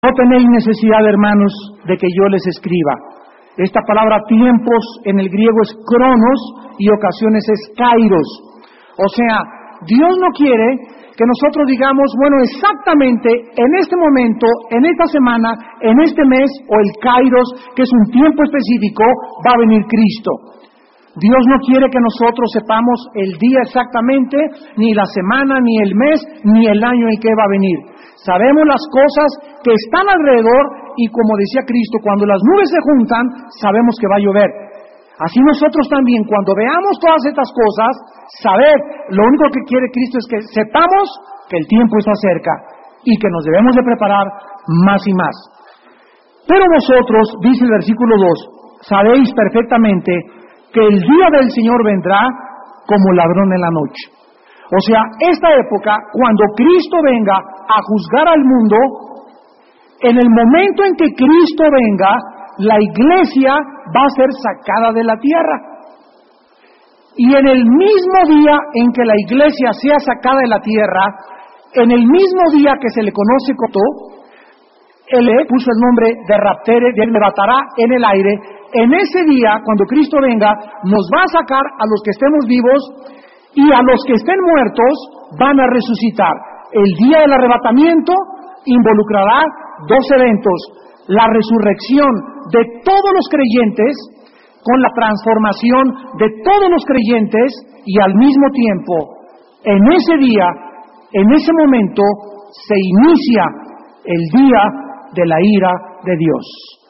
No tenéis necesidad, hermanos, de que yo les escriba. Esta palabra tiempos en el griego es cronos y ocasiones es kairos. O sea, Dios no quiere que nosotros digamos, bueno, exactamente en este momento, en esta semana, en este mes o el kairos, que es un tiempo específico, va a venir Cristo. Dios no quiere que nosotros sepamos el día exactamente, ni la semana, ni el mes, ni el año en que va a venir. Sabemos las cosas que están alrededor y, como decía Cristo, cuando las nubes se juntan, sabemos que va a llover. Así nosotros también, cuando veamos todas estas cosas, saber, lo único que quiere Cristo es que sepamos que el tiempo está cerca y que nos debemos de preparar más y más. Pero vosotros, dice el versículo 2, sabéis perfectamente que el día del Señor vendrá como ladrón en la noche. O sea, esta época, cuando Cristo venga a juzgar al mundo, en el momento en que Cristo venga, la iglesia va a ser sacada de la tierra. Y en el mismo día en que la iglesia sea sacada de la tierra, en el mismo día que se le conoce como él puso el nombre de raptere, de levantará en el aire. En ese día, cuando Cristo venga, nos va a sacar a los que estemos vivos y a los que estén muertos van a resucitar. El día del arrebatamiento involucrará dos eventos: la resurrección de todos los creyentes con la transformación de todos los creyentes, y al mismo tiempo, en ese día, en ese momento, se inicia el día de la ira de Dios.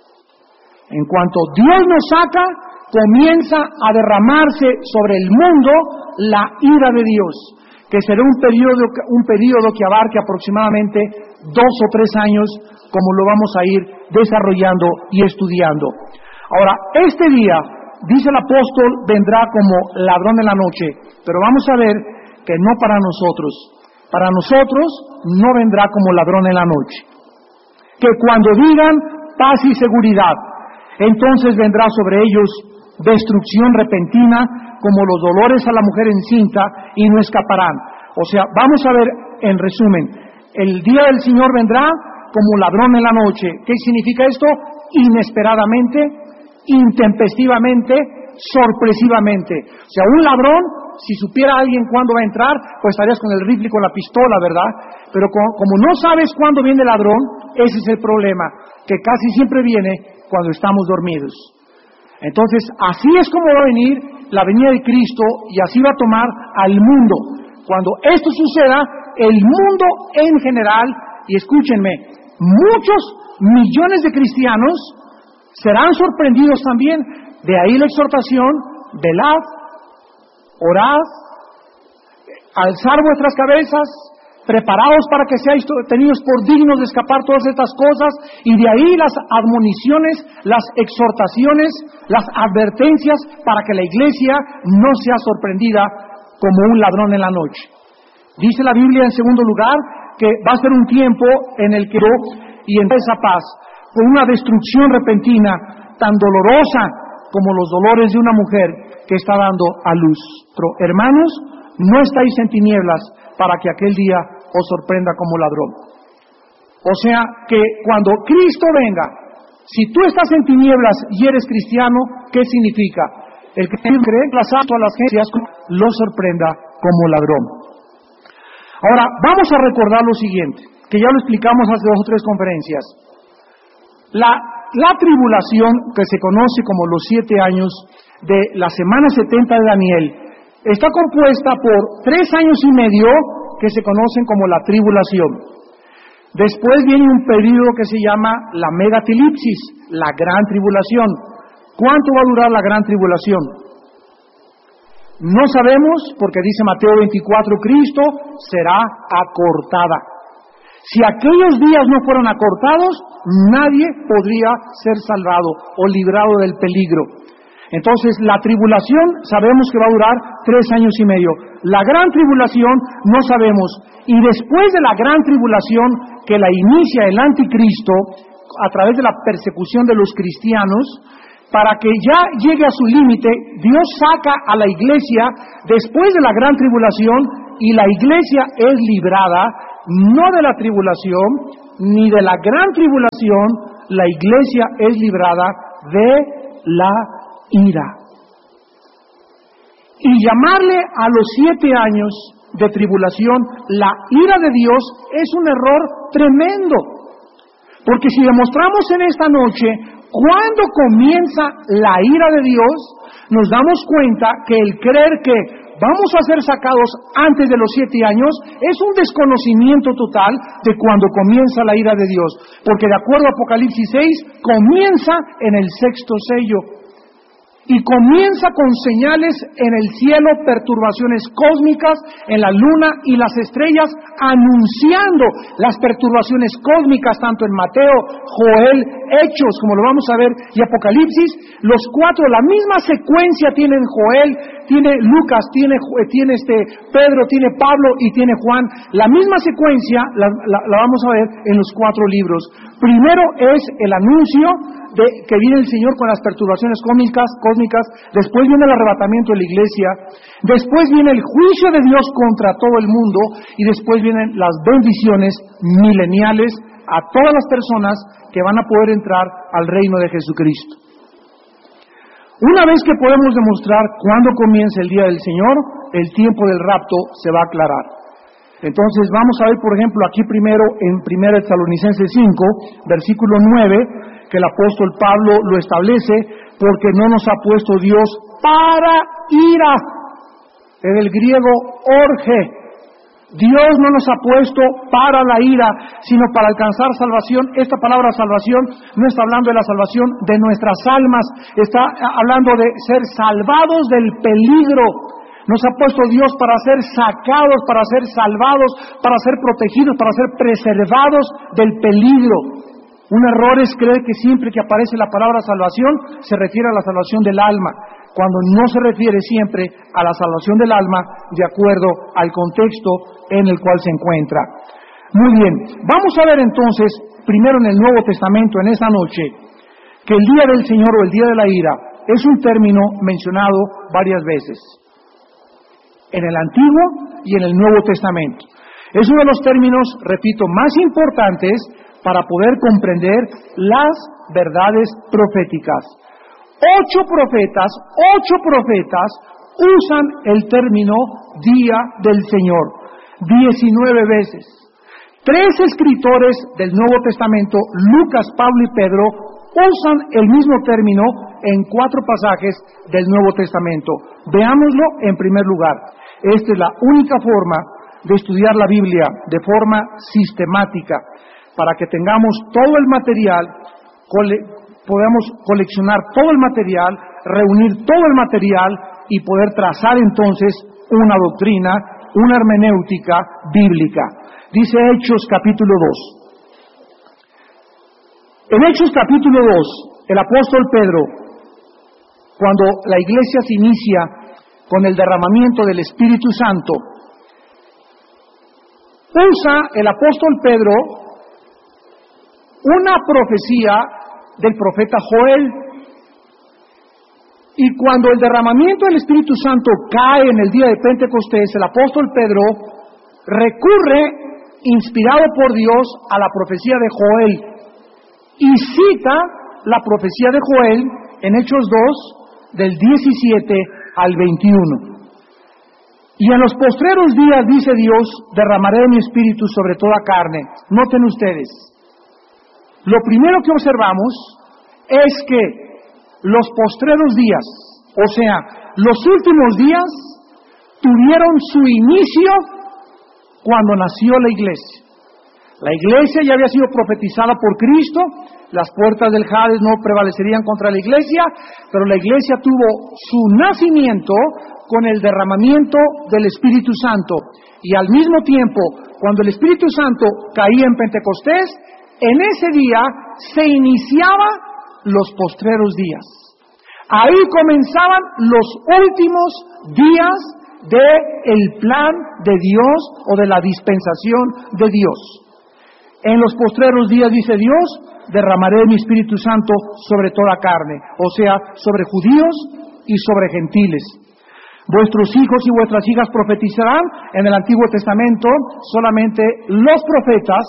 En cuanto Dios nos saca, comienza a derramarse sobre el mundo la ira de Dios, que será un periodo que abarque aproximadamente 2 o 3 años, como lo vamos a ir desarrollando y estudiando. Ahora, este día, dice el apóstol, vendrá como ladrón en la noche, pero vamos a ver que no para nosotros. Para nosotros no vendrá como ladrón en la noche. Que cuando digan paz y seguridad, entonces vendrá sobre ellos destrucción repentina, como los dolores a la mujer encinta, y no escaparán. O sea, vamos a ver en resumen, el día del Señor vendrá como ladrón en la noche. ¿Qué significa esto? Inesperadamente, intempestivamente, sorpresivamente. O sea, un ladrón, si supiera alguien cuándo va a entrar, pues estarías con el rifle y con la pistola, ¿verdad? Pero como no sabes cuándo viene el ladrón, ese es el problema, que casi siempre viene cuando estamos dormidos. Entonces, así es como va a venir la venida de Cristo, y así va a tomar al mundo. Cuando esto suceda, el mundo en general, y escúchenme, muchos millones de cristianos serán sorprendidos también. De ahí la exhortación: velad, orad, alzar vuestras cabezas, preparados para que seáis tenidos por dignos de escapar todas estas cosas. Y de ahí las admoniciones, las exhortaciones, las advertencias para que la iglesia no sea sorprendida como un ladrón en la noche. Dice la Biblia, en segundo lugar, que va a ser un tiempo en el que y en esa paz, con una destrucción repentina tan dolorosa como los dolores de una mujer que está dando a luz. Pero, hermanos, no estáis en tinieblas para que aquel día os sorprenda como ladrón. O sea que cuando Cristo venga, si tú estás en tinieblas y eres cristiano, ¿qué significa? El que cree las a las gentes lo sorprenda como ladrón. Ahora, vamos a recordar lo siguiente, que ya lo explicamos hace 2 o 3 conferencias. La tribulación, que se conoce como los 7 años de la semana 70 de Daniel, está compuesta por 3 años y medio que se conocen como la tribulación. Después viene un periodo que se llama la megatilipsis, la gran tribulación. ¿Cuánto va a durar la gran tribulación? No sabemos, porque dice Mateo 24, Cristo será acortada. Si aquellos días no fueron acortados, nadie podría ser salvado o librado del peligro. Entonces, la tribulación sabemos que va a durar 3 años y medio. La gran tribulación no sabemos. Y después de la gran tribulación, que la inicia el anticristo a través de la persecución de los cristianos, para que ya llegue a su límite, Dios saca a la iglesia después de la gran tribulación, y la iglesia es librada no de la tribulación, ni de la gran tribulación, la iglesia es librada de la ira. Y llamarle a los 7 años de tribulación la ira de Dios es un error tremendo. Porque si demostramos en esta noche cuándo comienza la ira de Dios, nos damos cuenta que el creer que vamos a ser sacados antes de los 7 años es un desconocimiento total de cuando comienza la ira de Dios. Porque de acuerdo a Apocalipsis 6, comienza en el 6º sello. Y comienza con señales en el cielo, perturbaciones cósmicas en la luna y las estrellas, anunciando las perturbaciones cósmicas tanto en Mateo, Joel, Hechos, como lo vamos a ver, y Apocalipsis. Los 4, la misma secuencia tienen Joel, tiene Lucas, tiene Pedro, tiene Pablo y tiene Juan. La misma secuencia la vamos a ver en los 4 libros. Primero es el anuncio de que viene el Señor con las perturbaciones cósmicas, después viene el arrebatamiento de la iglesia, después viene el juicio de Dios contra todo el mundo y después vienen las bendiciones mileniales a todas las personas que van a poder entrar al reino de Jesucristo. Una vez que podemos demostrar cuándo comienza el día del Señor, el tiempo del rapto se va a aclarar. Entonces vamos a ver, por ejemplo, aquí primero en 1 Tesalonicenses 5, versículo 9, que el apóstol Pablo lo establece, porque no nos ha puesto Dios para ira. En el griego, orge. Dios no nos ha puesto para la ira, sino para alcanzar salvación. Esta palabra salvación no está hablando de la salvación de nuestras almas, está hablando de ser salvados del peligro. Nos ha puesto Dios para ser sacados, para ser salvados, para ser protegidos, para ser preservados del peligro. Un error es creer que siempre que aparece la palabra salvación se refiere a la salvación del alma, cuando no se refiere siempre a la salvación del alma de acuerdo al contexto en el cual se encuentra. Muy bien, vamos a ver entonces, primero en el Nuevo Testamento, en esta noche, que el día del Señor o el día de la ira es un término mencionado varias veces, en el Antiguo y en el Nuevo Testamento. Es uno de los términos, repito, más importantes para poder comprender las verdades proféticas. 8 profetas usan el término día del Señor 19 veces. 3 escritores del Nuevo Testamento, Lucas, Pablo y Pedro, usan el mismo término en 4 pasajes del Nuevo Testamento. Veámoslo en primer lugar. Esta es la única forma de estudiar la Biblia de forma sistemática, para que tengamos todo el material, podamos coleccionar todo el material, reunir todo el material y poder trazar entonces una doctrina, una hermenéutica bíblica. Dice Hechos capítulo 2. En Hechos capítulo 2, el apóstol Pedro, cuando la iglesia se inicia con el derramamiento del Espíritu Santo, usa el apóstol Pedro una profecía del profeta Joel. Y cuando el derramamiento del Espíritu Santo cae en el día de Pentecostés, el apóstol Pedro recurre, inspirado por Dios, a la profecía de Joel y cita la profecía de Joel en Hechos 2, del 17 al 21. Y en los postreros días, dice Dios, derramaré mi espíritu sobre toda carne. Noten ustedes, lo primero que observamos es que los postreros días, o sea, los últimos días, tuvieron su inicio cuando nació la iglesia. La iglesia ya había sido profetizada por Cristo, las puertas del Hades no prevalecerían contra la iglesia, pero la iglesia tuvo su nacimiento con el derramamiento del Espíritu Santo. Y al mismo tiempo, cuando el Espíritu Santo caía en Pentecostés, en ese día se iniciaban los postreros días. Ahí comenzaban los últimos días del plan de Dios o de la dispensación de Dios. En los postreros días, dice Dios, derramaré mi Espíritu Santo sobre toda carne, o sea, sobre judíos y sobre gentiles. Vuestros hijos y vuestras hijas profetizarán. En el Antiguo Testamento solamente los profetas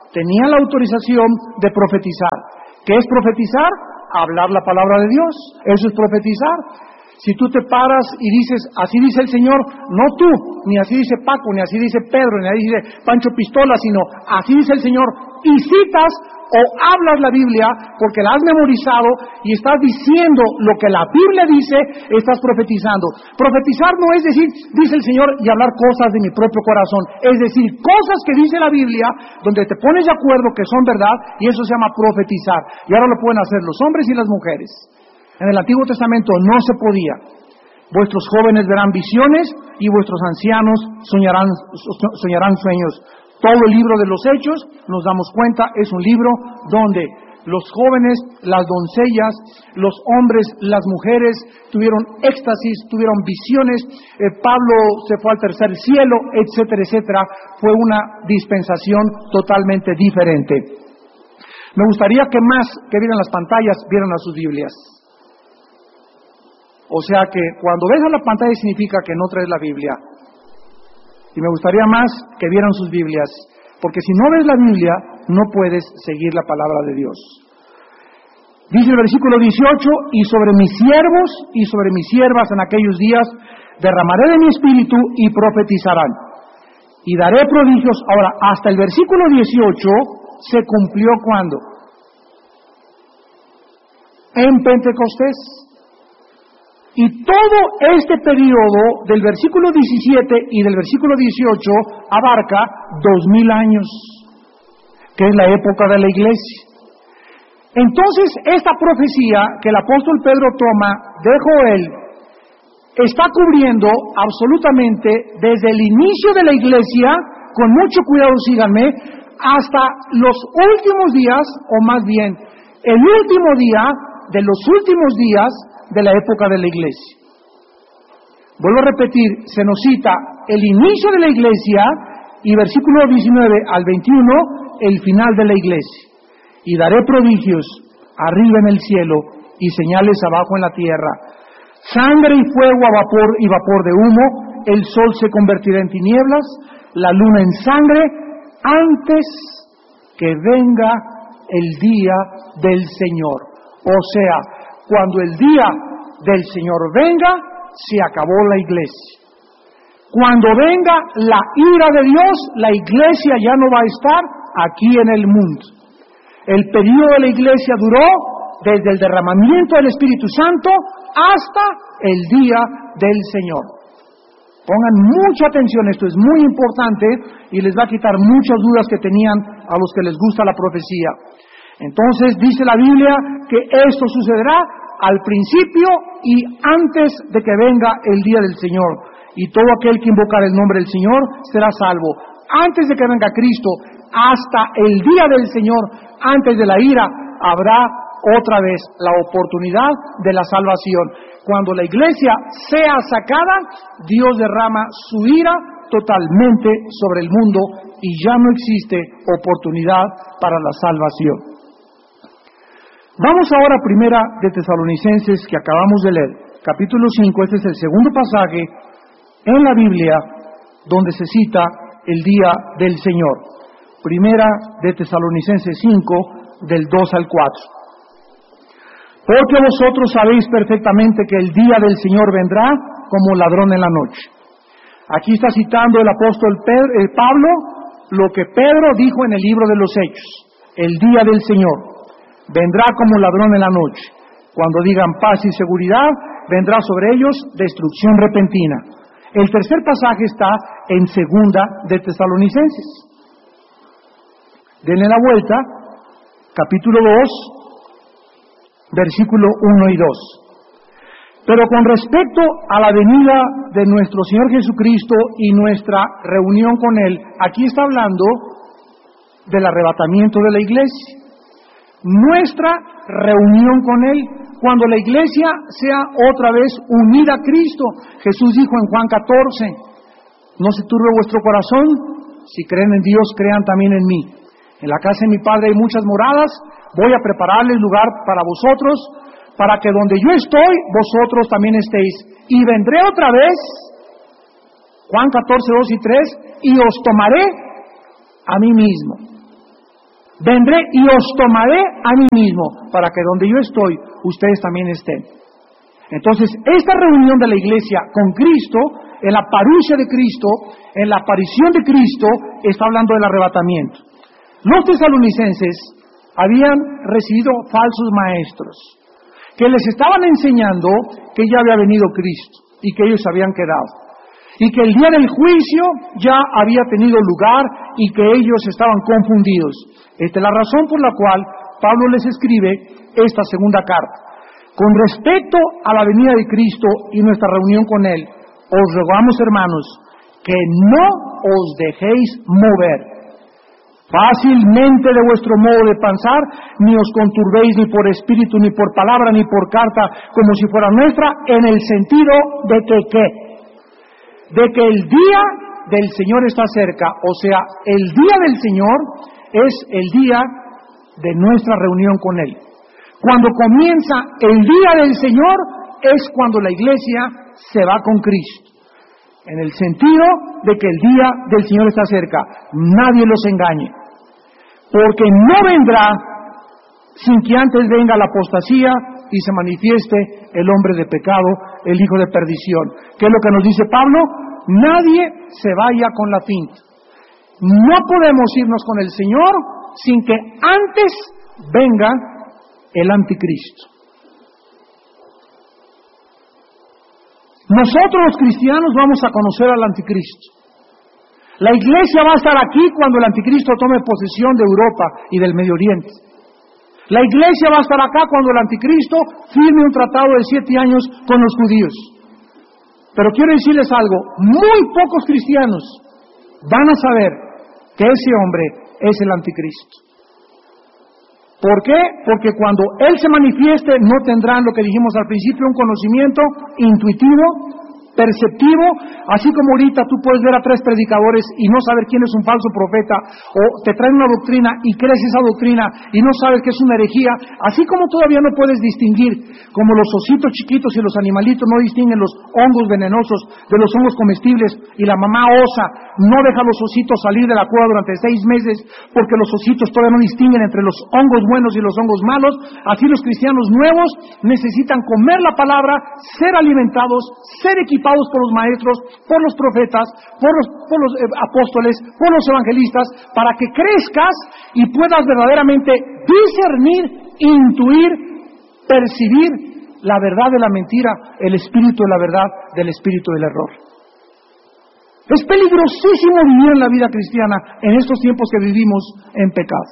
tenían la autorización de profetizar. ¿Qué es profetizar? Hablar la palabra de Dios. Eso es profetizar. Si tú te paras y dices, así dice el Señor, no tú, ni así dice Paco, ni así dice Pedro, ni así dice Pancho Pistola, sino así dice el Señor, y citas o hablas la Biblia porque la has memorizado y estás diciendo lo que la Biblia dice, estás profetizando. Profetizar no es decir, dice el Señor, y hablar cosas de mi propio corazón, es decir, cosas que dice la Biblia, donde te pones de acuerdo que son verdad, y eso se llama profetizar. Y ahora lo pueden hacer los hombres y las mujeres. En el Antiguo Testamento no se podía. Vuestros jóvenes verán visiones y vuestros ancianos soñarán sueños. Todo el libro de los Hechos, nos damos cuenta, es un libro donde los jóvenes, las doncellas, los hombres, las mujeres tuvieron éxtasis, tuvieron visiones. Pablo se fue al tercer cielo, etcétera, etcétera. Fue una dispensación totalmente diferente. Me gustaría que más que vieran las pantallas, vieran a sus Biblias. O sea que cuando ves a la pantalla significa que no traes la Biblia. Y me gustaría más que vieran sus Biblias, porque si no ves la Biblia, no puedes seguir la palabra de Dios. Dice el versículo 18, y sobre mis siervos y sobre mis siervas en aquellos días derramaré de mi espíritu y profetizarán. Y daré prodigios. Ahora, hasta el versículo 18 se cumplió ¿cuándo? En Pentecostés. Y todo este periodo del versículo 17 y del versículo 18 abarca 2000 años, que es la época de la iglesia. Entonces, esta profecía que el apóstol Pedro toma de Joel está cubriendo absolutamente desde el inicio de la iglesia, con mucho cuidado síganme, hasta los últimos días, o más bien, el último día de los últimos días de la época de la iglesia. Vuelvo a repetir, se nos cita el inicio de la iglesia y versículo 19 al 21, el final de la iglesia. Y daré prodigios arriba en el cielo y señales abajo en la tierra, sangre y fuego a vapor y vapor de humo, el sol se convertirá en tinieblas, la luna en sangre, antes que venga el día del Señor. O sea, cuando el día del Señor venga, se acabó la iglesia. Cuando venga la ira de Dios, la iglesia ya no va a estar aquí en el mundo. El periodo de la iglesia duró desde el derramamiento del Espíritu Santo hasta el día del Señor. Pongan mucha atención, esto es muy importante y les va a quitar muchas dudas que tenían a los que les gusta la profecía. Entonces dice la Biblia que esto sucederá al principio y antes de que venga el día del Señor. Y todo aquel que invocar el nombre del Señor será salvo. Antes de que venga Cristo, hasta el día del Señor, antes de la ira, habrá otra vez la oportunidad de la salvación. Cuando la iglesia sea sacada, Dios derrama su ira totalmente sobre el mundo y ya no existe oportunidad para la salvación. Vamos ahora a Primera de Tesalonicenses, que acabamos de leer, capítulo 5. Este es el segundo pasaje en la Biblia donde se cita el día del Señor. Primera de Tesalonicenses 5, del 2 al 4. Porque vosotros sabéis perfectamente que el día del Señor vendrá como ladrón en la noche. Aquí está citando el apóstol Pablo lo que Pedro dijo en el libro de los Hechos. El día del Señor vendrá como ladrón en la noche. Cuando digan paz y seguridad, vendrá sobre ellos destrucción repentina. El tercer pasaje está en Segunda de Tesalonicenses. Denle la vuelta, capítulo 2, versículo 1 y 2. Pero con respecto a la venida de nuestro Señor Jesucristo y nuestra reunión con Él, aquí está hablando del arrebatamiento de la iglesia. Nuestra reunión con Él, cuando la iglesia sea otra vez unida a Cristo. Jesús dijo en Juan 14, no se turbe vuestro corazón, si creen en Dios, crean también en mí. En la casa de mi Padre hay muchas moradas, voy a prepararles lugar para vosotros, para que donde yo estoy, vosotros también estéis. Y vendré otra vez, Juan 14, 2 y 3, y os tomaré a mí mismo. vendré y os tomaré a mí mismo, para que donde yo estoy, ustedes también estén. Entonces, esta reunión de la iglesia con Cristo, en la parusia de Cristo, en la aparición de Cristo, está hablando del arrebatamiento. Los tesalonicenses habían recibido falsos maestros, que les estaban enseñando que ya había venido Cristo y que ellos habían quedado. Y que el día del juicio ya había tenido lugar y que ellos estaban confundidos. Esta es la razón por la cual Pablo les escribe esta segunda carta. Con respecto a la venida de Cristo y nuestra reunión con Él, os rogamos, hermanos, que no os dejéis mover fácilmente de vuestro modo de pensar, ni os conturbéis ni por espíritu, ni por palabra, ni por carta, como si fuera nuestra, en el sentido de que ¿qué? De que el día del Señor está cerca, o sea, el día del Señor es el día de nuestra reunión con Él. Cuando comienza el día del Señor es cuando la iglesia se va con Cristo, en el sentido de que el día del Señor está cerca. Nadie los engañe, porque no vendrá sin que antes venga la apostasía y se manifieste el hombre de pecado, el hijo de perdición. ¿Qué es lo que nos dice Pablo? Nadie se vaya con la finta. No podemos irnos con el Señor sin que antes venga el anticristo. Nosotros los cristianos vamos a conocer al anticristo. La iglesia va a estar aquí cuando el anticristo tome posesión de Europa y del Medio Oriente. La iglesia va a estar acá cuando el anticristo firme un tratado de 7 años con los judíos. Pero quiero decirles algo, muy pocos cristianos van a saber que ese hombre es el anticristo. ¿Por qué? Porque cuando Él se manifieste no tendrán lo que dijimos al principio, un conocimiento intuitivo, perceptivo, así como ahorita tú puedes ver a 3 predicadores y no saber quién es un falso profeta, o te traen una doctrina y crees esa doctrina y no sabes que es una herejía, así como todavía no puedes distinguir, como los ositos chiquitos y los animalitos no distinguen los hongos venenosos de los hongos comestibles, y la mamá osa no deja a los ositos salir de la cueva durante 6 meses porque los ositos todavía no distinguen entre los hongos buenos y los hongos malos. Así los cristianos nuevos necesitan comer la palabra, ser alimentados, ser equipados por los maestros, por los profetas, por los apóstoles, por los evangelistas, para que crezcas y puedas verdaderamente discernir, intuir, percibir la verdad de la mentira, el espíritu de la verdad del espíritu del error. Es peligrosísimo vivir en la vida cristiana en estos tiempos que vivimos en pecado.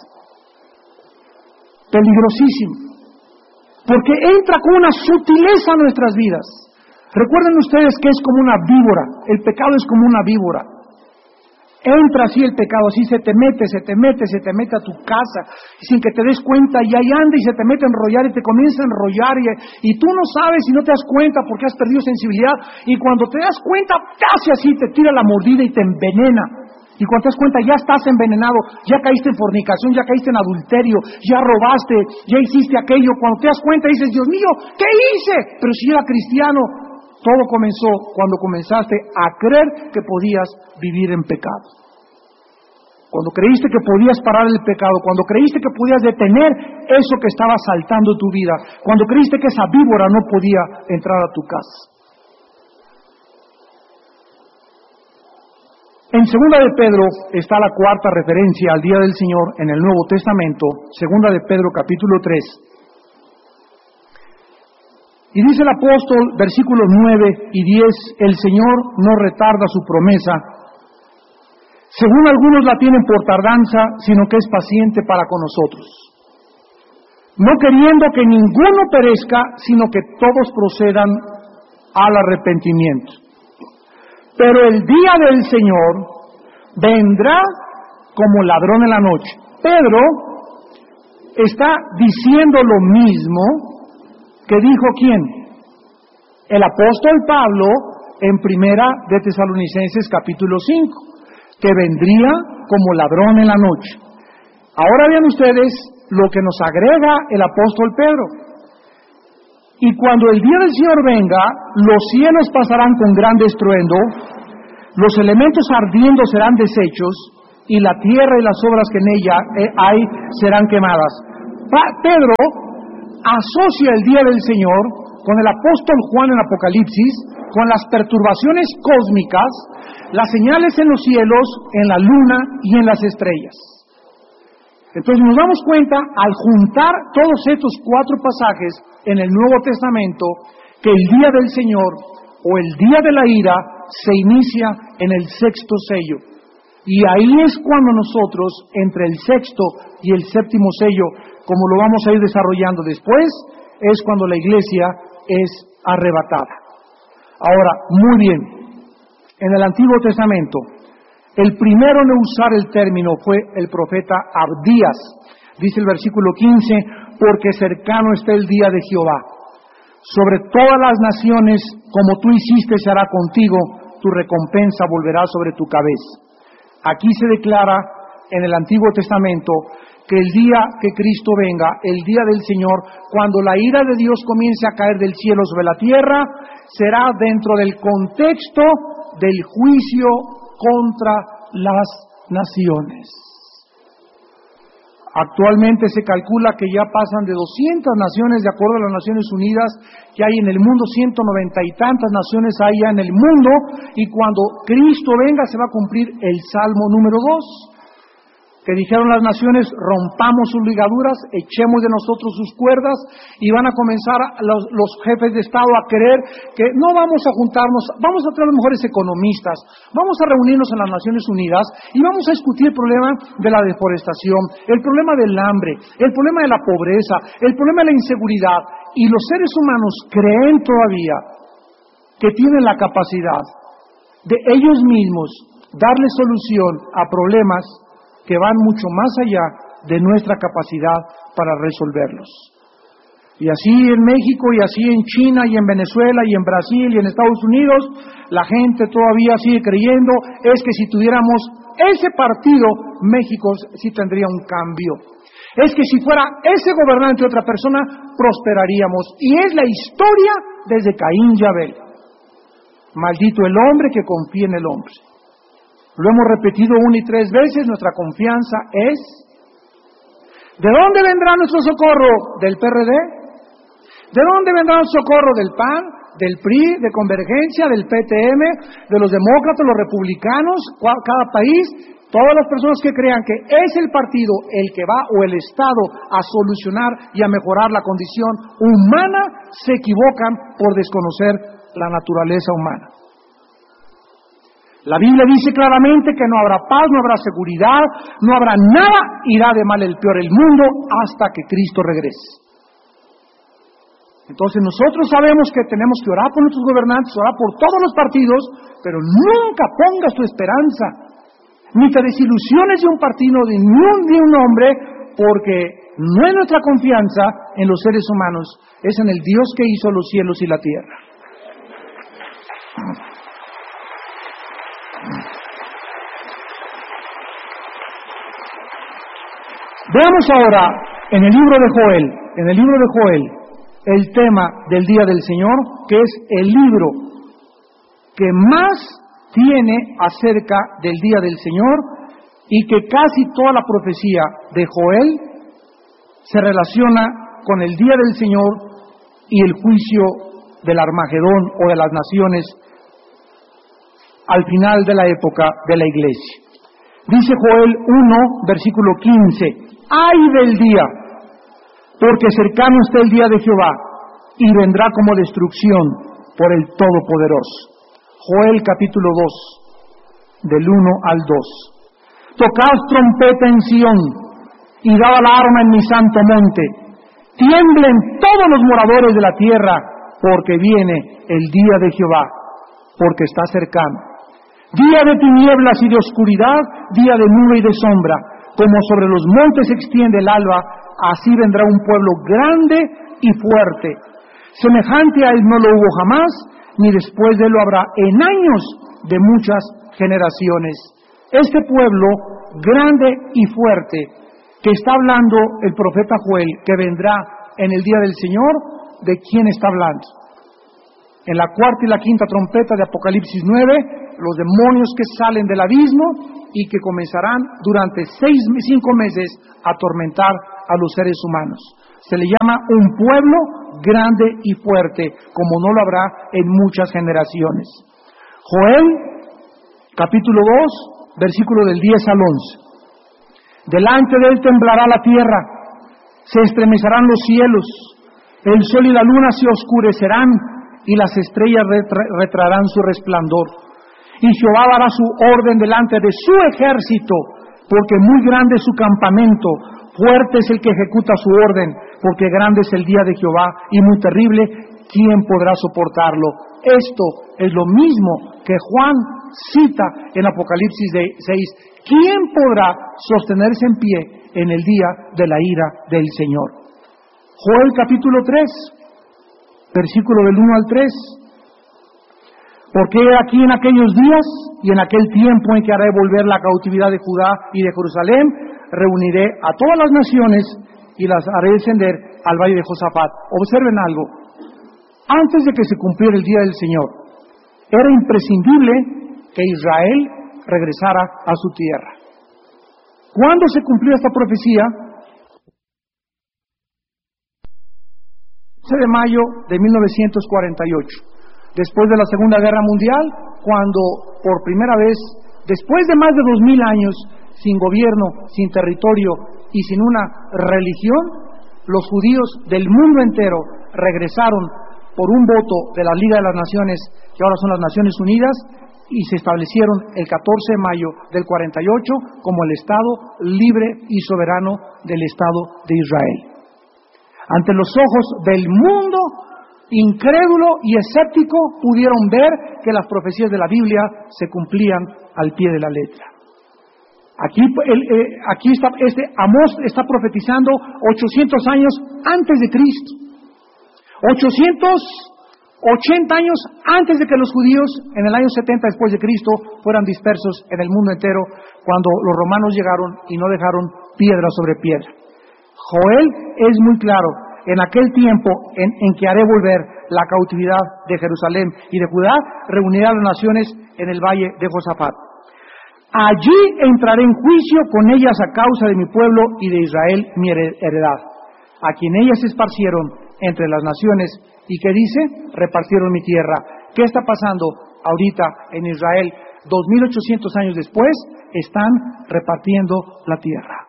Peligrosísimo. Porque entra con una sutileza a nuestras vidas. Recuerden ustedes que es como una víbora, el pecado es como una víbora. Entra así el pecado, así se te mete a tu casa, sin que te des cuenta, y ahí anda y se te mete a enrollar y te comienza a enrollar, y tú no sabes y no te das cuenta porque has perdido sensibilidad, y cuando te das cuenta, te hace así, te tira la mordida y te envenena. Y cuando te das cuenta, ya estás envenenado, ya caíste en fornicación, ya caíste en adulterio, ya robaste, ya hiciste aquello. Cuando te das cuenta dices, Dios mío, ¿qué hice? Pero si era cristiano. Todo comenzó cuando comenzaste a creer que podías vivir en pecado. Cuando creíste que podías parar el pecado, cuando creíste que podías detener eso que estaba saltando tu vida, cuando creíste que esa víbora no podía entrar a tu casa. En 2 de Pedro está la 4ª referencia al día del Señor en el Nuevo Testamento, 2 de Pedro capítulo 3. Y dice el apóstol, versículos 9 y 10, el Señor no retarda su promesa, según algunos la tienen por tardanza, sino que es paciente para con nosotros, no queriendo que ninguno perezca, sino que todos procedan al arrepentimiento. Pero el día del Señor vendrá como ladrón en la noche. Pedro está diciendo lo mismo que dijo ¿quién? El apóstol Pablo en 1 de Tesalonicenses capítulo 5, que vendría como ladrón en la noche. Ahora vean ustedes lo que nos agrega el apóstol Pedro. Y cuando el día del Señor venga, los cielos pasarán con gran estruendo, los elementos ardiendo serán deshechos, y la tierra y las obras que en ella hay serán quemadas. Pedro asocia el día del Señor con el apóstol Juan en Apocalipsis, con las perturbaciones cósmicas, las señales en los cielos, en la luna y en las estrellas. Entonces nos damos cuenta, al juntar todos estos 4 pasajes en el Nuevo Testamento, que el día del Señor o el día de la ira se inicia en el 6º sello. Y ahí es cuando nosotros, entre el 6º y el 7º sello, como lo vamos a ir desarrollando después, es cuando la iglesia es arrebatada. Ahora, muy bien, en el Antiguo Testamento, el primero en usar el término fue el profeta Abdías. Dice el versículo 15, porque cercano está el día de Jehová. Sobre todas las naciones, como tú hiciste, se hará contigo, tu recompensa volverá sobre tu cabeza. Aquí se declara en el Antiguo Testamento que el día que Cristo venga, el día del Señor, cuando la ira de Dios comience a caer del cielo sobre la tierra, será dentro del contexto del juicio contra las naciones. Actualmente se calcula que ya pasan de 200 naciones, de acuerdo a las Naciones Unidas, que hay en el mundo, 190 y tantas naciones hay ya en el mundo, y cuando Cristo venga se va a cumplir el Salmo número 2, que dijeron las naciones, rompamos sus ligaduras, echemos de nosotros sus cuerdas, y van a comenzar los jefes de Estado a creer que no vamos a juntarnos, vamos a traer los mejores economistas, vamos a reunirnos en las Naciones Unidas y vamos a discutir el problema de la deforestación, el problema del hambre, el problema de la pobreza, el problema de la inseguridad, y los seres humanos creen todavía que tienen la capacidad de ellos mismos darle solución a problemas que van mucho más allá de nuestra capacidad para resolverlos. Y así en México, y así en China, y en Venezuela, y en Brasil, y en Estados Unidos, la gente todavía sigue creyendo, es que si tuviéramos ese partido, México sí tendría un cambio. Es que si fuera ese gobernante otra persona, prosperaríamos. Y es la historia desde Caín y Abel. Maldito el hombre que confía en el hombre. Lo hemos repetido 1 y 3 veces, nuestra confianza es... ¿De dónde vendrá nuestro socorro? ¿Del PRD? ¿De dónde vendrá nuestro socorro? ¿Del PAN? ¿Del PRI? ¿De Convergencia? ¿Del PTM? ¿De los demócratas? ¿Los republicanos? Cada país, todas las personas que crean que es el partido el que va, o el Estado, a solucionar y a mejorar la condición humana, se equivocan por desconocer la naturaleza humana. La Biblia dice claramente que no habrá paz, no habrá seguridad, no habrá nada, irá de mal el peor el mundo hasta que Cristo regrese. Entonces nosotros sabemos que tenemos que orar por nuestros gobernantes, orar por todos los partidos, pero nunca pongas tu esperanza, ni te desilusiones de un partido, ni de un hombre, porque no es nuestra confianza en los seres humanos, es en el Dios que hizo los cielos y la tierra. Veamos ahora en el libro de Joel, el tema del día del Señor, que es el libro que más tiene acerca del día del Señor, y que casi toda la profecía de Joel se relaciona con el día del Señor y el juicio del Armagedón o de las naciones al final de la época de la iglesia. Dice Joel 1, versículo 15, ¡ay del día! Porque cercano está el día de Jehová, y vendrá como destrucción por el Todopoderoso. Joel capítulo 2, del 1 al 2. Tocad trompeta en Sión, y dad alarma en mi santo monte. Tiemblen todos los moradores de la tierra, porque viene el día de Jehová, porque está cercano. Día de tinieblas y de oscuridad, día de nube y de sombra, como sobre los montes se extiende el alba, así vendrá un pueblo grande y fuerte. Semejante a él no lo hubo jamás, ni después de él lo habrá en años de muchas generaciones. Este pueblo grande y fuerte, que está hablando el profeta Joel, que vendrá en el día del Señor, ¿de quién está hablando? En la 4ª y la 5ª trompeta de Apocalipsis 9, los demonios que salen del abismo y que comenzarán durante 5 meses a atormentar a los seres humanos. Se le llama un pueblo grande y fuerte, como no lo habrá en muchas generaciones. Joel, capítulo 2, versículo del 10 al 11. Delante de él temblará la tierra, se estremecerán los cielos, el sol y la luna se oscurecerán, y las estrellas retraerán su resplandor. Y Jehová dará su orden delante de su ejército, porque muy grande es su campamento, fuerte es el que ejecuta su orden, porque grande es el día de Jehová y muy terrible, ¿quién podrá soportarlo? Esto es lo mismo que Juan cita en Apocalipsis 6. ¿Quién podrá sostenerse en pie en el día de la ira del Señor? Joel capítulo 3, versículo del 1 al 3. Porque aquí en aquellos días y en aquel tiempo en que haré volver la cautividad de Judá y de Jerusalén, reuniré a todas las naciones y las haré descender al valle de Josafat. Observen algo. Antes de que se cumpliera el día del Señor, era imprescindible que Israel regresara a su tierra. ¿Cuándo se cumplió esta profecía? 11 de mayo de 1948. Después de la Segunda Guerra Mundial, cuando por primera vez, después de más de 2000 años, sin gobierno, sin territorio y sin una religión, los judíos del mundo entero regresaron por un voto de la Liga de las Naciones, que ahora son las Naciones Unidas, y se establecieron el 14 de mayo del 48 como el Estado libre y soberano del Estado de Israel. Ante los ojos del mundo, incrédulo y escéptico, pudieron ver que las profecías de la Biblia se cumplían al pie de la letra. Aquí Amós está profetizando 800 años antes de Cristo. 880 años antes de que los judíos, en el año 70 después de Cristo, fueran dispersos en el mundo entero, cuando los romanos llegaron y no dejaron piedra sobre piedra. Joel es muy claro. En aquel tiempo en que haré volver la cautividad de Jerusalén y de Judá, reuniré a las naciones en el valle de Josafat. Allí entraré en juicio con ellas a causa de mi pueblo y de Israel mi heredad, a quien ellas se esparcieron entre las naciones. ¿Y qué dice? Repartieron mi tierra. ¿Qué está pasando ahorita en Israel? 2800 años después, están repartiendo la tierra.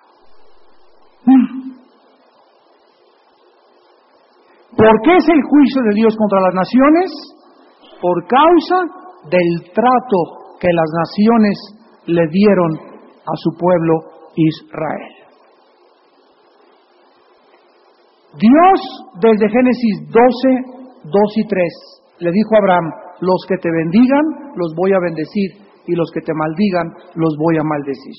¿Por qué es el juicio de Dios contra las naciones? Por causa del trato que las naciones le dieron a su pueblo Israel. Dios, desde Génesis 12, 2 y 3, le dijo a Abraham: los que te bendigan, los voy a bendecir, y los que te maldigan, los voy a maldecir.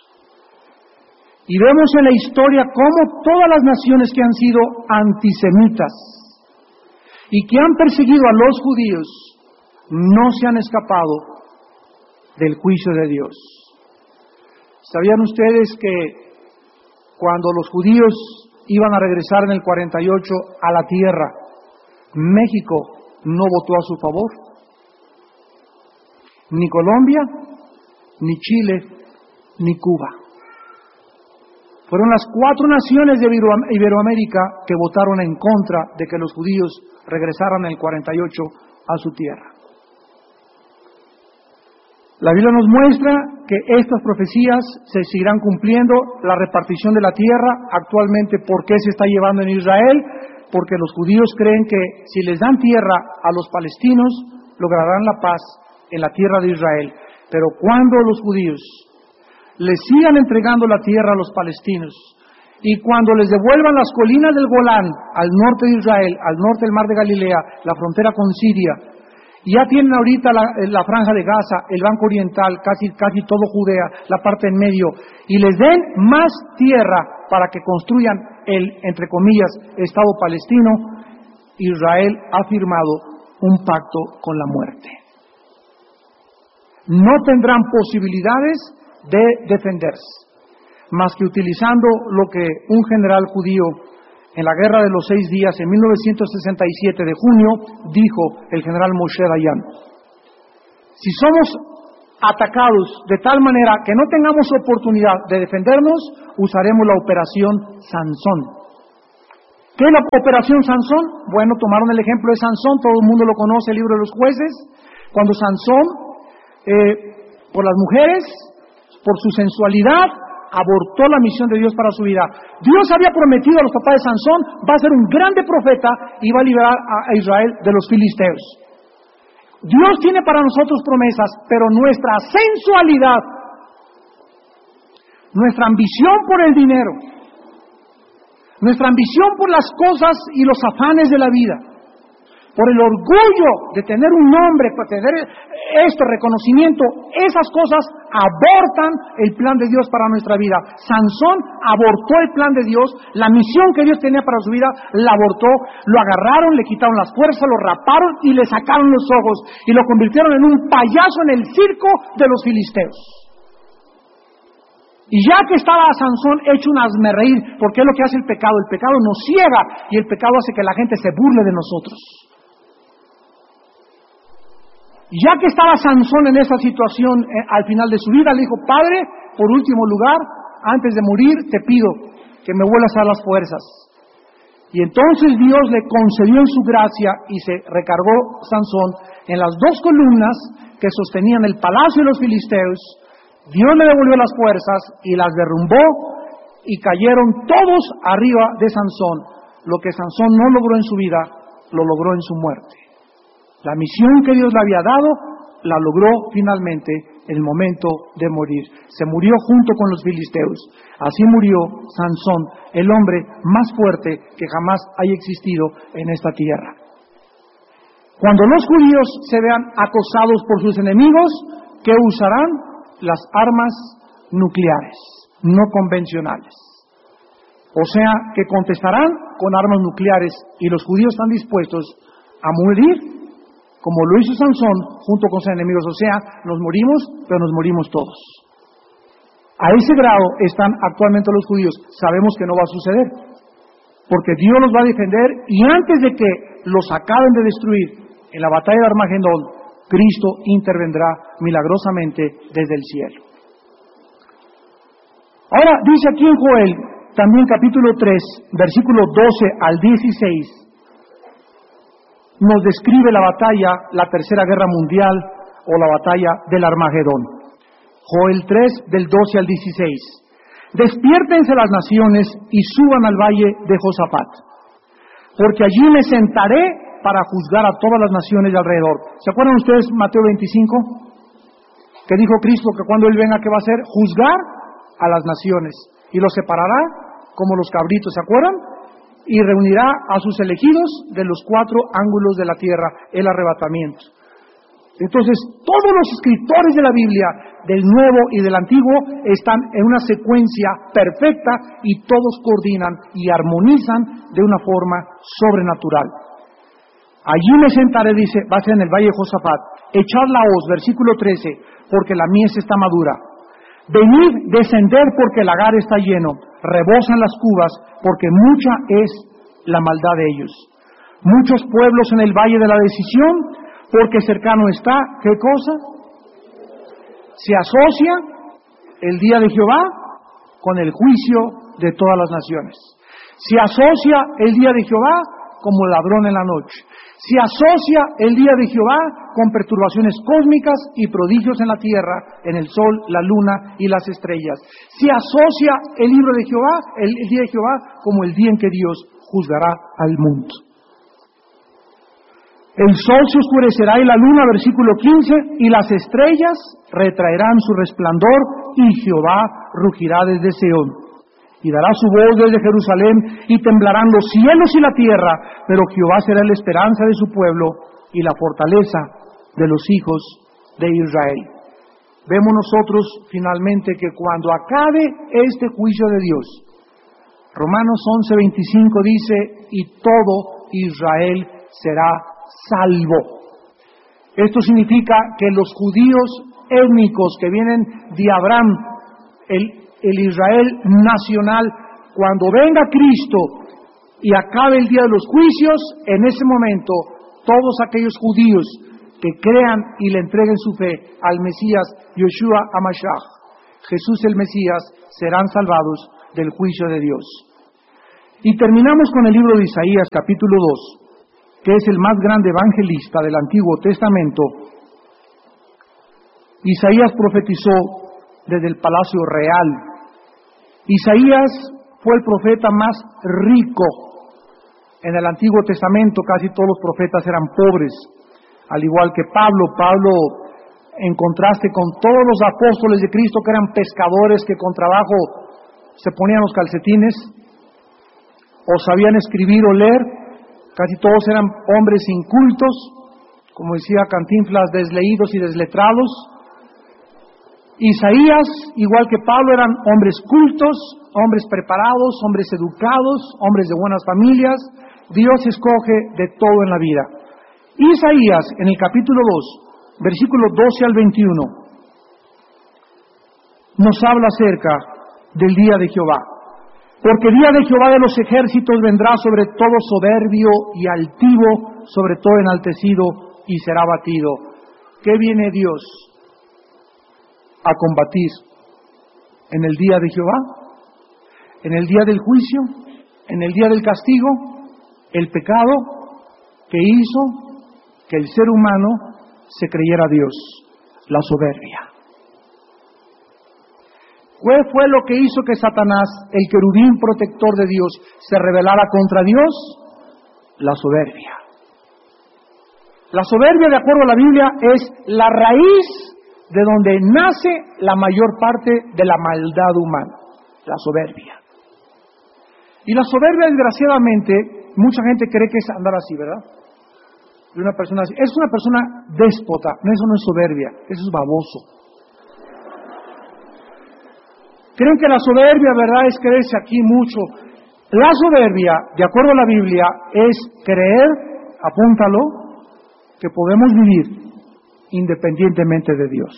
Y vemos en la historia cómo todas las naciones que han sido antisemitas y que han perseguido a los judíos no se han escapado del juicio de Dios. ¿Sabían ustedes que cuando los judíos iban a regresar en el 48 a la tierra, México no votó a su favor? Ni Colombia, ni Chile, ni Cuba. Fueron las 4 naciones de Iberoamérica que votaron en contra de que los judíos regresaran en el 48 a su tierra. La Biblia nos muestra que estas profecías se seguirán cumpliendo. La repartición de la tierra, actualmente, ¿por qué se está llevando en Israel? Porque los judíos creen que si les dan tierra a los palestinos, lograrán la paz en la tierra de Israel. Pero cuando los judíos les sigan entregando la tierra a los palestinos, y cuando les devuelvan las colinas del Golán al norte de Israel, al norte del mar de Galilea, la frontera con Siria, ya tienen ahorita la franja de Gaza, el Banco Oriental, casi todo Judea, la parte en medio, y les den más tierra para que construyan el, entre comillas, Estado palestino, Israel ha firmado un pacto con la muerte. No tendrán posibilidades de defenderse, más que utilizando lo que un general judío en la Guerra de los 6 días, en 1967 de junio, dijo el general Moshe Dayan: si somos atacados de tal manera que no tengamos oportunidad de defendernos, usaremos la operación Sansón. ¿Qué es la operación Sansón? Bueno, tomaron el ejemplo de Sansón, todo el mundo lo conoce, el libro de los jueces, cuando Sansón, por las mujeres, por su sensualidad, abortó la misión de Dios para su vida. Dios había prometido a los papás de Sansón, va a ser un grande profeta y va a liberar a Israel de los filisteos. Dios tiene para nosotros promesas, pero nuestra sensualidad, nuestra ambición por el dinero, nuestra ambición por las cosas y los afanes de la vida, por el orgullo de tener un nombre, por tener reconocimiento, esas cosas abortan el plan de Dios para nuestra vida. Sansón abortó el plan de Dios, la misión que Dios tenía para su vida, la abortó, lo agarraron, le quitaron las fuerzas, lo raparon y le sacaron los ojos y lo convirtieron en un payaso en el circo de los filisteos. Y ya que estaba Sansón hecho un hazmerreír, porque es lo que hace el pecado nos ciega y el pecado hace que la gente se burle de nosotros. Ya que estaba Sansón en esa situación al final de su vida, le dijo: Padre, por último lugar, antes de morir, te pido que me vuelvas a dar las fuerzas. Y entonces Dios le concedió en su gracia y se recargó Sansón en las dos columnas que sostenían el palacio de los filisteos. Dios le devolvió las fuerzas y las derrumbó y cayeron todos arriba de Sansón. Lo que Sansón no logró en su vida, lo logró en su muerte. La misión que Dios le había dado, la logró finalmente en el momento de morir. Se murió junto con los filisteos. Así murió Sansón, el hombre más fuerte que jamás haya existido en esta tierra. Cuando los judíos se vean acosados por sus enemigos, ¿qué usarán? Las armas nucleares, no convencionales. O sea, que contestarán con armas nucleares, y los judíos están dispuestos a morir como lo hizo Sansón junto con sus enemigos. O sea, nos morimos, pero nos morimos todos. A ese grado están actualmente los judíos. Sabemos que no va a suceder, porque Dios los va a defender, y antes de que los acaben de destruir en la batalla de Armagedón, Cristo intervendrá milagrosamente desde el cielo. Ahora dice aquí en Joel, también capítulo 3, versículo 12 al 16, nos describe la batalla, la Tercera Guerra Mundial o la batalla del Armagedón. Joel 3, del 12 al 16. Despiértense las naciones y suban al valle de Josafat, porque allí me sentaré para juzgar a todas las naciones de alrededor. ¿Se acuerdan ustedes Mateo 25? Que dijo Cristo que cuando Él venga, ¿qué va a hacer? Juzgar a las naciones y los separará como los cabritos, ¿se acuerdan? Y reunirá a sus elegidos de los 4 ángulos de la tierra, el arrebatamiento. Entonces, todos los escritores de la Biblia, del Nuevo y del Antiguo, están en una secuencia perfecta y todos coordinan y armonizan de una forma sobrenatural. Allí me sentaré, dice, va a ser en el valle de Josafat. Echad la hoz, versículo 13, porque la mies está madura. Venid, descender, porque el lagar está lleno. Rebosan las cubas, porque mucha es la maldad de ellos. Muchos pueblos en el valle de la decisión, porque cercano está, ¿qué cosa? Se asocia el día de Jehová con el juicio de todas las naciones. Se asocia el día de Jehová como ladrón en la noche. Se asocia el día de Jehová con perturbaciones cósmicas y prodigios en la tierra, en el sol, la luna y las estrellas. Se asocia el libro de Jehová, el día de Jehová, como el día en que Dios juzgará al mundo. El sol se oscurecerá y la luna, versículo 15, y las estrellas retraerán su resplandor, y Jehová rugirá desde Seón. Y dará su voz desde Jerusalén, y temblarán los cielos y la tierra, pero Jehová será la esperanza de su pueblo y la fortaleza de los hijos de Israel. Vemos nosotros finalmente que cuando acabe este juicio de Dios, Romanos 11:25 dice, y todo Israel será salvo. Esto significa que los judíos étnicos que vienen de Abraham, el Israel nacional, cuando venga Cristo y acabe el día de los juicios, en ese momento todos aquellos judíos que crean y le entreguen su fe al Mesías Yeshua HaMashiach, Jesús el Mesías, serán salvados del juicio de Dios. Y terminamos con el libro de Isaías, capítulo 2, que es el más grande evangelista del Antiguo Testamento. Isaías profetizó desde el palacio real. Isaías fue el profeta más rico. En el Antiguo Testamento casi todos los profetas eran pobres, al igual que Pablo. Pablo, en contraste con todos los apóstoles de Cristo que eran pescadores que con trabajo se ponían los calcetines o sabían escribir o leer, casi todos eran hombres incultos, como decía Cantinflas, desleídos y desletrados. Isaías, igual que Pablo, eran hombres cultos, hombres preparados, hombres educados, hombres de buenas familias. Dios escoge de todo en la vida. Isaías, en el capítulo 2, versículos 12 al 21, nos habla acerca del día de Jehová. Porque el día de Jehová de los ejércitos vendrá sobre todo soberbio y altivo, sobre todo enaltecido, y será batido. ¿Qué viene Dios a combatir en el día de Jehová? En el día del juicio, en el día del castigo, el pecado que hizo que el ser humano se creyera a Dios, la soberbia. ¿Qué fue lo que hizo que Satanás, el querubín protector de Dios, se rebelara contra Dios? La soberbia. La soberbia, de acuerdo a la Biblia, es la raíz de donde nace la mayor parte de la maldad humana, la soberbia. Y la soberbia, desgraciadamente, mucha gente cree que es andar así, ¿verdad? De una persona así. Es una persona déspota, eso no es soberbia, eso es baboso. Creen que la soberbia, ¿verdad?, es creerse aquí mucho. La soberbia, de acuerdo a la Biblia, es creer, apúntalo, que podemos vivir independientemente de Dios.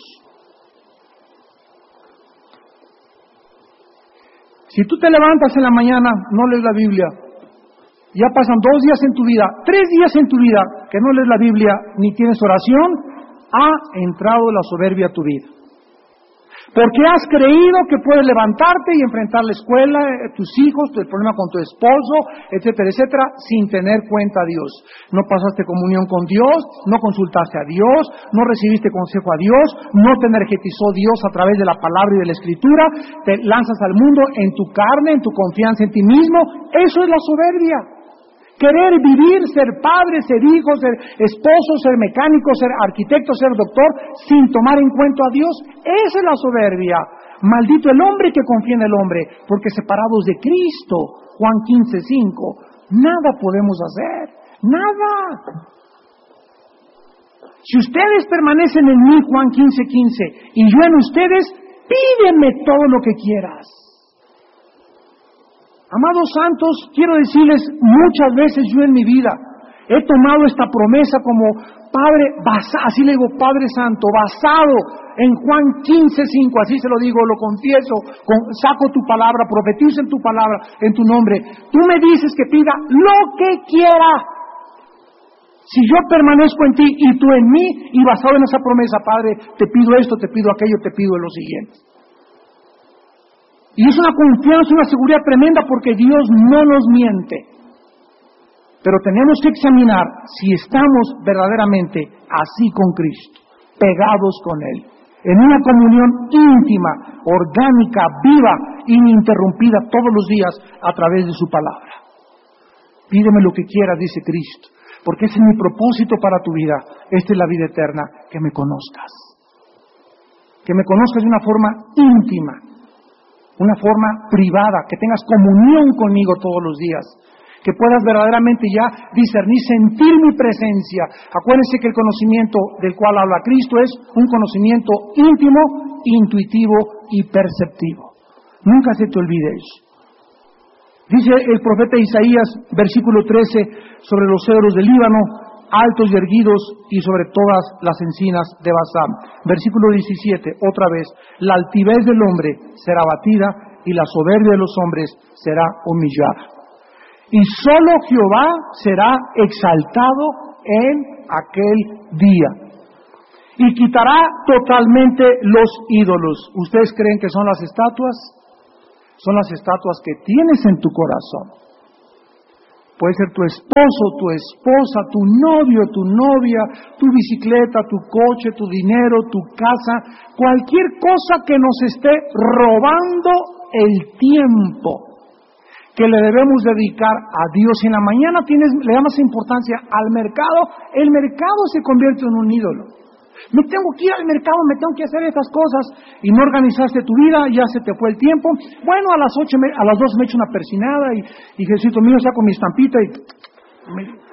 Si tú te levantas en la mañana, no lees la Biblia, ya pasan 2 días en tu vida, 3 días en tu vida que no lees la Biblia ni tienes oración, ha entrado la soberbia a tu vida. Porque has creído que puedes levantarte y enfrentar la escuela, tus hijos, el problema con tu esposo, etcétera, etcétera, sin tener cuenta a Dios. No pasaste comunión con Dios, no consultaste a Dios, no recibiste consejo a Dios, no te energetizó Dios a través de la palabra y de la escritura, te lanzas al mundo en tu carne, en tu confianza en ti mismo. Eso es la soberbia. Querer vivir, ser padre, ser hijo, ser esposo, ser mecánico, ser arquitecto, ser doctor, sin tomar en cuenta a Dios, esa es la soberbia. Maldito el hombre que confía en el hombre, porque separados de Cristo, Juan 15:5, nada podemos hacer, nada. Si ustedes permanecen en mí, Juan 15:15, y yo en ustedes, pídeme todo lo que quieras. Amados santos, quiero decirles, muchas veces yo en mi vida he tomado esta promesa como Padre, así le digo, Padre Santo, basado en Juan 15:5, así se lo digo, lo confieso, saco tu palabra, profetizo en tu palabra, en tu nombre. Tú me dices que pida lo que quiera. Si yo permanezco en ti y tú en mí, y basado en esa promesa, Padre, te pido esto, te pido aquello, te pido lo siguiente. Y es una confianza, una seguridad tremenda porque Dios no nos miente. Pero tenemos que examinar si estamos verdaderamente así con Cristo, pegados con Él, en una comunión íntima, orgánica, viva, ininterrumpida todos los días a través de su palabra. Pídeme lo que quieras, dice Cristo, porque ese es mi propósito para tu vida. Esta es la vida eterna, que me conozcas. Que me conozcas de una forma íntima, una forma privada, que tengas comunión conmigo todos los días, que puedas verdaderamente ya discernir, sentir mi presencia. Acuérdense que el conocimiento del cual habla Cristo es un conocimiento íntimo, intuitivo y perceptivo. Nunca se te olvide eso. Dice el profeta Isaías, versículo 13, sobre los cedros del Líbano, altos y erguidos, y sobre todas las encinas de Basán. Versículo 17, otra vez, la altivez del hombre será abatida y la soberbia de los hombres será humillada. Y solo Jehová será exaltado en aquel día. y quitará totalmente los ídolos. ¿Ustedes creen que son las estatuas? Son las estatuas que tienes en tu corazón. Puede ser tu esposo, tu esposa, tu novio, tu novia, tu bicicleta, tu coche, tu dinero, tu casa, cualquier cosa que nos esté robando el tiempo que le debemos dedicar a Dios. Si en la mañana le damos importancia al mercado, el mercado se convierte en un ídolo. Me tengo que ir al mercado, me tengo que hacer estas cosas, y no organizaste tu vida, ya se te fue el tiempo. Bueno, a las 2 me echo una persinada y Jesucito mío, saco mi estampita y...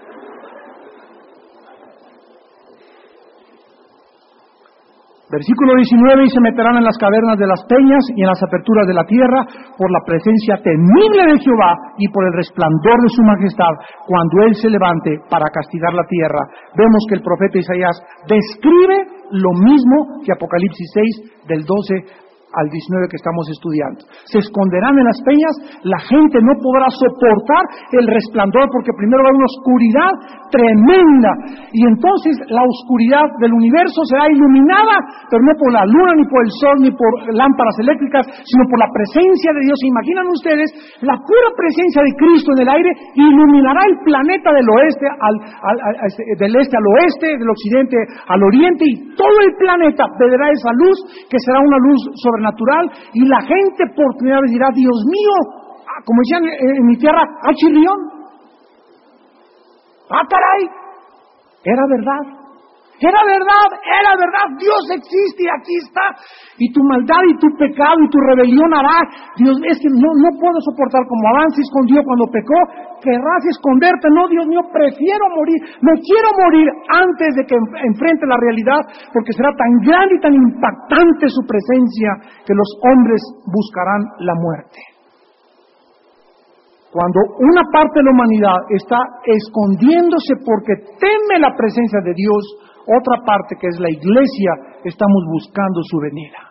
Versículo 19, y se meterán en las cavernas de las peñas y en las aperturas de la tierra por la presencia temible de Jehová y por el resplandor de su majestad, cuando Él se levante para castigar la tierra. Vemos que el profeta Isaías describe lo mismo que Apocalipsis 6, del 12 al 19 que estamos estudiando. Se esconderán en las peñas, la gente no podrá soportar el resplandor, porque primero va a haber una oscuridad tremenda, y entonces la oscuridad del universo será iluminada, pero no por la luna, ni por el sol, ni por lámparas eléctricas, sino por la presencia de Dios. ¿Se imaginan ustedes? La pura presencia de Cristo en el aire iluminará el planeta del oeste del este al oeste, del occidente al oriente, y todo el planeta verá esa luz, que será una luz sobrenatural, y la gente por primera vez dirá: Dios mío, como decían en mi tierra, ¡ah, chirrión! ¡Ah, caray! Era verdad. Era verdad, era verdad, Dios existe y aquí está, y tu maldad y tu pecado y tu rebelión hará, Dios, es que no puedo soportar como Adán se escondió cuando pecó, querrás esconderte. No, Dios mío, prefiero morir, no quiero morir antes de que enfrente la realidad, porque será tan grande y tan impactante su presencia que los hombres buscarán la muerte. Cuando una parte de la humanidad está escondiéndose porque teme la presencia de Dios, otra parte, que es la iglesia, estamos buscando su venida.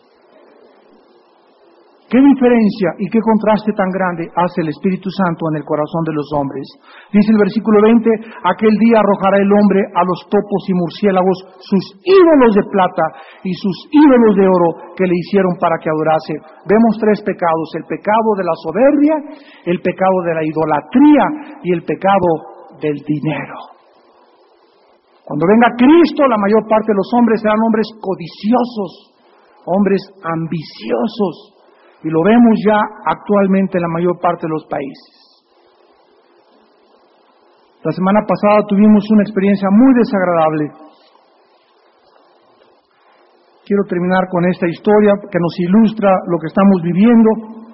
¿Qué diferencia y qué contraste tan grande hace el Espíritu Santo en el corazón de los hombres? Dice el versículo 20, aquel día arrojará el hombre a los topos y murciélagos sus ídolos de plata y sus ídolos de oro que le hicieron para que adorase. Vemos 3 pecados: el pecado de la soberbia, el pecado de la idolatría y el pecado del dinero. Cuando venga Cristo, la mayor parte de los hombres serán hombres codiciosos, hombres ambiciosos. Y lo vemos ya actualmente en la mayor parte de los países. La semana pasada tuvimos una experiencia muy desagradable. Quiero terminar con esta historia que nos ilustra lo que estamos viviendo.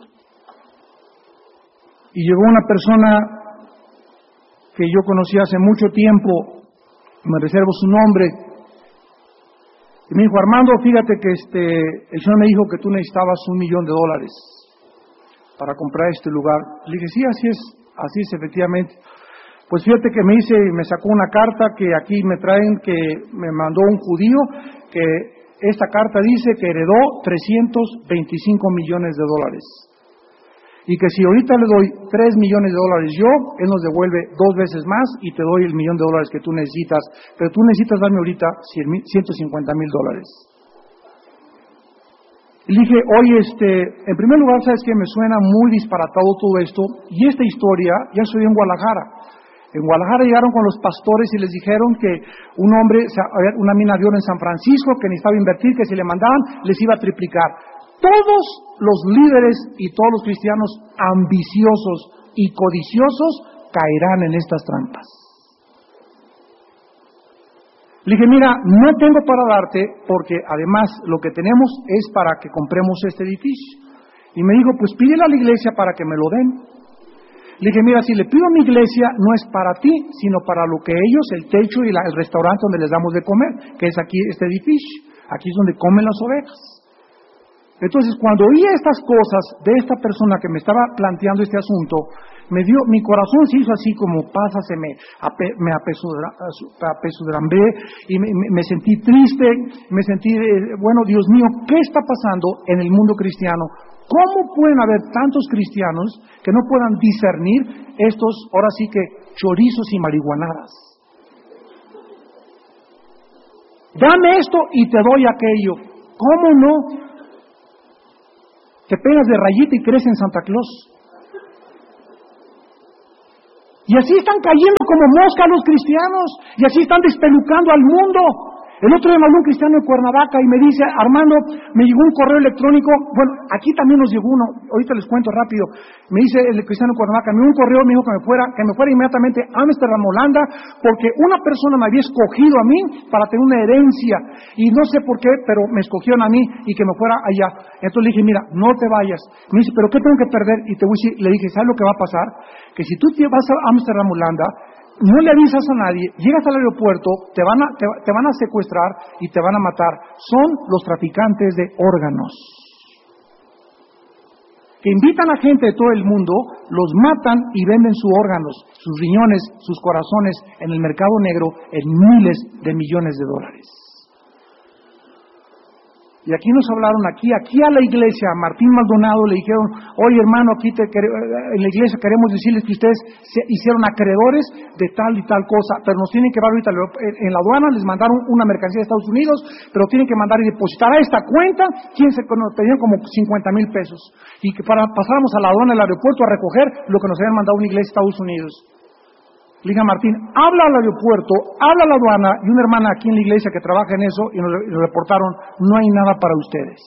Y llegó una persona que yo conocí hace mucho tiempo, me reservo su nombre, y me dijo: Armando, fíjate que el Señor me dijo que tú necesitabas $1,000,000 para comprar este lugar. Le dije: sí, así es efectivamente. Pues fíjate que me sacó una carta que aquí me traen, que me mandó un judío, que esta carta dice que heredó $325 millones, y que si ahorita le doy $3 millones yo, él nos devuelve 2 veces más y te doy el $1,000,000 que tú necesitas, pero tú necesitas darme ahorita $150,000. Y le dije: oye, en primer lugar, ¿sabes qué? Me suena muy disparatado todo esto, y esta historia ya sucedió en Guadalajara. En Guadalajara llegaron con los pastores y les dijeron que una mina de oro en San Francisco, que necesitaba invertir, que si le mandaban les iba a triplicar. Todos los líderes y todos los cristianos ambiciosos y codiciosos caerán en estas trampas. Le dije: mira, no tengo para darte, porque además lo que tenemos es para que compremos este edificio. Y me dijo: pues pídele a la iglesia para que me lo den. Le dije: mira, si le pido a mi iglesia, no es para ti, sino para lo que ellos, el techo y el restaurante donde les damos de comer, que es aquí este edificio. Aquí es donde comen las ovejas. Entonces, cuando oí estas cosas de esta persona que me estaba planteando este asunto, mi corazón se hizo así como pásase, me apesadumbré, y me sentí triste, me sentí, bueno, Dios mío, ¿qué está pasando en el mundo cristiano? ¿Cómo pueden haber tantos cristianos que no puedan discernir estos, ahora sí que, chorizos y marihuanadas? Dame esto y te doy aquello. ¿Cómo no? Te pegas de rayita y crees en Santa Claus. Y así están cayendo como moscas los cristianos, y así están despelucando al mundo. El otro día me habló un cristiano de Cuernavaca y me dice: Armando, me llegó un correo electrónico, bueno, aquí también nos llegó uno, ahorita les cuento rápido. Me dice el cristiano de Cuernavaca, me dio un correo, me dijo que me fuera inmediatamente a Amsterdam, Holanda, porque una persona me había escogido a mí para tener una herencia, y no sé por qué, pero me escogieron a mí y que me fuera allá. Entonces le dije: mira, no te vayas. Me dice: ¿pero qué tengo que perder? Y le dije: ¿sabes lo que va a pasar? Que si tú te vas a Amsterdam, Holanda, no le avisas a nadie, llegas al aeropuerto, te van a secuestrar y te van a matar. Son los traficantes de órganos, que invitan a gente de todo el mundo, los matan y venden sus órganos, sus riñones, sus corazones en el mercado negro en miles de millones de dólares. Y aquí nos hablaron, aquí a la iglesia, a Martín Maldonado le dijeron: oye hermano, aquí en la iglesia queremos decirles que ustedes se hicieron acreedores de tal y tal cosa, pero nos tienen que dar ahorita en la aduana, les mandaron una mercancía de Estados Unidos, pero tienen que mandar y depositar a esta cuenta, nos pedían como 50,000 pesos, y que pasáramos a la aduana del aeropuerto a recoger lo que nos habían mandado una iglesia de Estados Unidos. Le dije a Martín: habla al aeropuerto, habla a la aduana, y una hermana aquí en la iglesia que trabaja en eso, y nos reportaron: no hay nada para ustedes.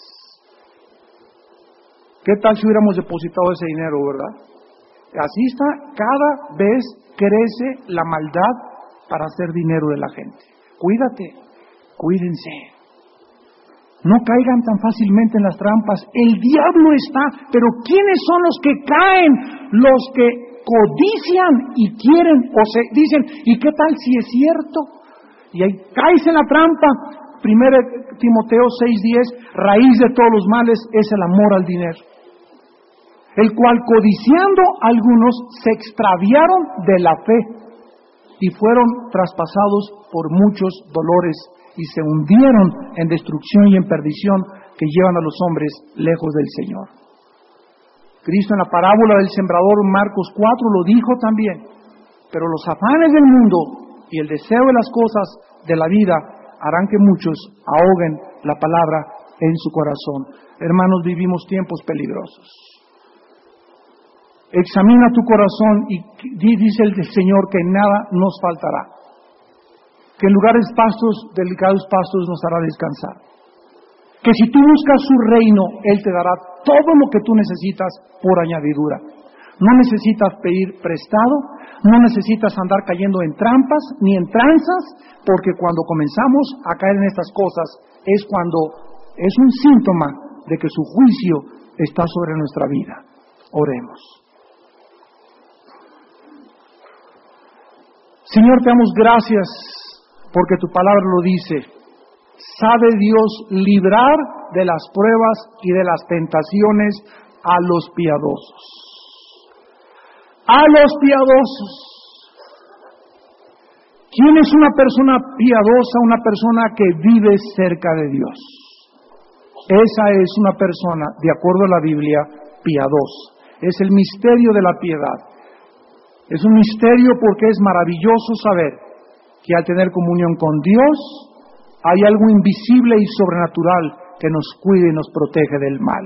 ¿Qué tal si hubiéramos depositado ese dinero, verdad? Así está, cada vez crece la maldad para hacer dinero de la gente. Cuídate, cuídense. No caigan tan fácilmente en las trampas. El diablo está, pero ¿quiénes son los que caen? Los que codician y quieren, o se dicen: ¿y qué tal si es cierto? Y ahí caes en la trampa. 1 Timoteo 6:10, raíz de todos los males es el amor al dinero, el cual codiciando algunos se extraviaron de la fe y fueron traspasados por muchos dolores y se hundieron en destrucción y en perdición, que llevan a los hombres lejos del Señor. Cristo en la parábola del sembrador, Marcos 4, lo dijo también: pero los afanes del mundo y el deseo de las cosas de la vida harán que muchos ahoguen la palabra en su corazón. Hermanos, vivimos tiempos peligrosos. Examina tu corazón y dice el Señor que nada nos faltará, que en lugares delicados pastos nos hará descansar, que si tú buscas su reino, Él te dará todo lo que tú necesitas por añadidura. No necesitas pedir prestado, no necesitas andar cayendo en trampas ni en tranzas, porque cuando comenzamos a caer en estas cosas es cuando es un síntoma de que su juicio está sobre nuestra vida. Oremos. Señor, te damos gracias porque tu palabra lo dice. Sabe Dios librar de las pruebas y de las tentaciones a los piadosos. A los piadosos. ¿Quién es una persona piadosa? Una persona que vive cerca de Dios. Esa es una persona, de acuerdo a la Biblia, piadosa. Es el misterio de la piedad. Es un misterio porque es maravilloso saber que al tener comunión con Dios hay algo invisible y sobrenatural que nos cuide y nos protege del mal.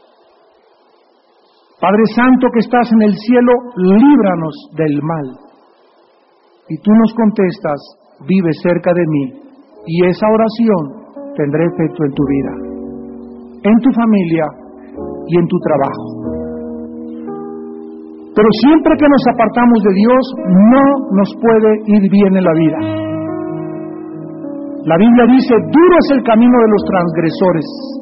Padre Santo que estás en el cielo, líbranos del mal. Y tú nos contestas: vive cerca de mí, y esa oración tendrá efecto en tu vida, en tu familia y en tu trabajo. Pero siempre que nos apartamos de Dios, no nos puede ir bien en la vida. La Biblia dice: duro es el camino de los transgresores.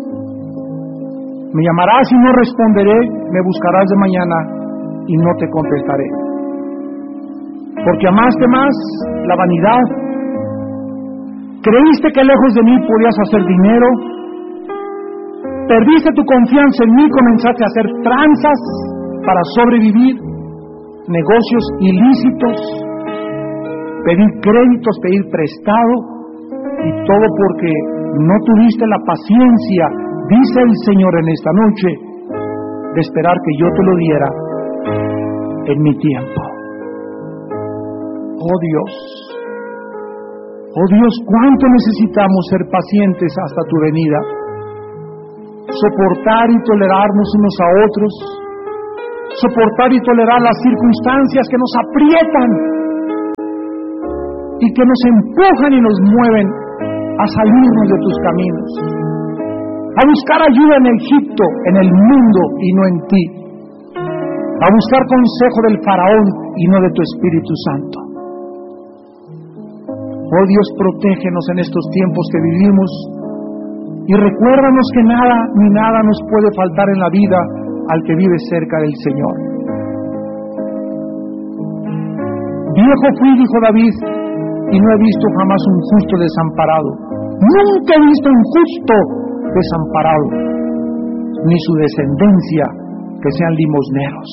Me llamarás y no responderé, me buscarás de mañana y no te contestaré. Porque amaste más la vanidad, creíste que lejos de mí podías hacer dinero, perdiste tu confianza en mí, comenzaste a hacer tranzas para sobrevivir, negocios ilícitos, pedir créditos, pedir prestado, y todo porque no tuviste la paciencia, dice el Señor en esta noche, de esperar que yo te lo diera en mi tiempo. Oh Dios, Oh Dios, cuánto necesitamos ser pacientes hasta tu venida, soportar y tolerarnos unos a otros, soportar y tolerar las circunstancias que nos aprietan y que nos empujan y nos mueven a salirnos de tus caminos, a buscar ayuda en Egipto, en el mundo y no en ti, a buscar consejo del faraón y no de tu Espíritu Santo. Oh Dios, protégenos en estos tiempos que vivimos y recuérdanos que nada ni nada nos puede faltar en la vida al que vive cerca del Señor. Viejo fui, dijo David, y no he visto jamás un justo desamparado. Nunca he visto un justo desamparado, ni su descendencia que sean limosneros.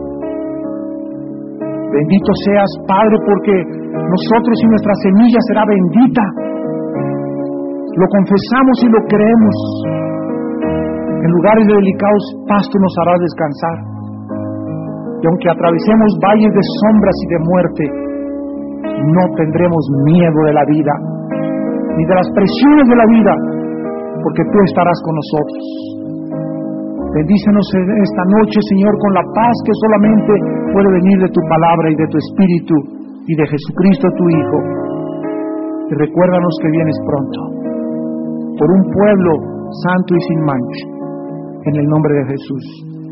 Bendito seas, Padre, porque nosotros y nuestra semilla será bendita. Lo confesamos y lo creemos. En lugares de delicados pastos nos hará descansar. Y aunque atravesemos valles de sombras y de muerte, no tendremos miedo de la vida, ni de las presiones de la vida, porque tú estarás con nosotros. Bendícenos esta noche, Señor, con la paz que solamente puede venir de tu palabra y de tu Espíritu y de Jesucristo tu Hijo. Y recuérdanos que vienes pronto, por un pueblo santo y sin mancha, en el nombre de Jesús.